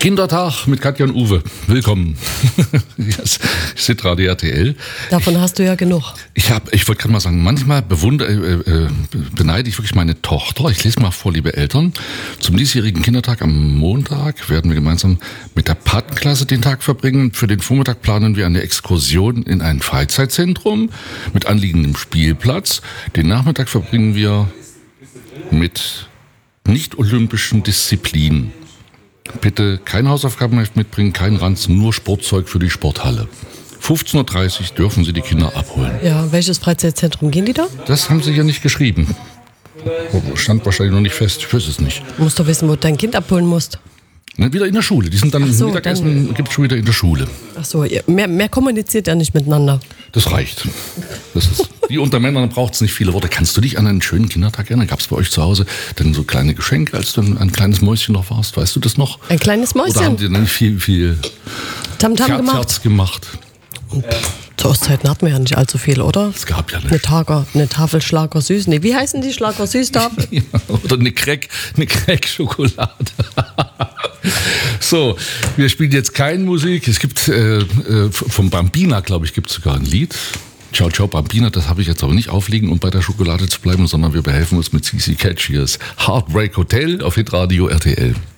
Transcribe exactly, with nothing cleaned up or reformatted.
Kindertag mit Katja und Uwe. Willkommen. Yes. Hitradio R T L. Davon hast du ja genug. Ich habe, ich wollte gerade mal sagen, manchmal bewundere, äh, äh, beneide ich wirklich meine Tochter. Ich lese mal vor, liebe Eltern. Zum diesjährigen Kindertag am Montag werden wir gemeinsam mit der Patenklasse den Tag verbringen. Für den Vormittag planen wir eine Exkursion in ein Freizeitzentrum mit anliegendem Spielplatz. Den Nachmittag verbringen wir mit nicht-olympischen Disziplinen. Bitte kein Hausaufgabenheft mitbringen, kein Ranzen, nur Sportzeug für die Sporthalle. fünfzehn Uhr dreißig dürfen Sie die Kinder abholen. Ja, welches Freizeitzentrum gehen die da? Das haben Sie ja nicht geschrieben. Stand wahrscheinlich noch nicht fest, ich weiß es nicht. Du musst doch wissen, wo du dein Kind abholen musst. Na, wieder in der Schule. Die sind dann Ach so, Mittagessen, gibt es schon wieder in der Schule. Ach so, ihr- mehr, mehr kommuniziert ja nicht miteinander. Das reicht. Das ist, wie unter Männern braucht es nicht viele Worte. Kannst du dich an einen schönen Kindertag erinnern? Gab es bei euch zu Hause denn so kleine Geschenke, als du ein kleines Mäuschen noch warst? Weißt du das noch? Ein kleines Oder haben Mäuschen. die dann nicht viel, viel Tamtam Terz- gemacht. Terz gemacht? Zu Ostzeiten hatten wir ja nicht allzu viel, oder? Es gab ja Eine, nicht. Tager, eine Tafel Schlager süß. Nee, wie heißen die Schlager süß Tafel? Ja, oder eine Crack, eine Crack-Schokolade. So, wir spielen jetzt keine Musik. Es gibt äh, äh, vom Bambina, glaube ich, gibt es sogar ein Lied. Ciao, ciao, Bambina, das habe ich jetzt aber nicht aufliegen, um bei der Schokolade zu bleiben, sondern wir behelfen uns mit C C Catch. Hier ist Heartbreak Hotel auf Hitradio R T L.